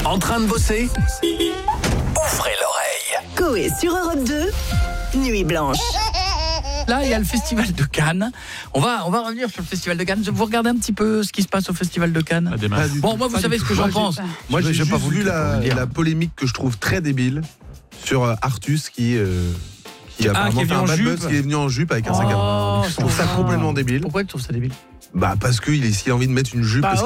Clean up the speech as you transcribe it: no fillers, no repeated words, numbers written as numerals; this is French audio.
En train de bosser? Ouvrez l'oreille. Coé sur Europe 2, Nuit Blanche. Là, il y a le festival de Cannes. On va revenir sur le festival de Cannes. Vous regardez un petit peu ce qui se passe au festival de Cannes? Bon, moi, vous savez ce que j'en pense. Moi, j'ai pas juste vu la polémique que je trouve très débile sur Artus qui apparemment fait un bad buzz, qui est venu en jupe avec un sac à main. Je trouve ça complètement débile. Pourquoi tu trouves ça débile? Parce qu'il s'il a envie de mettre une jupe.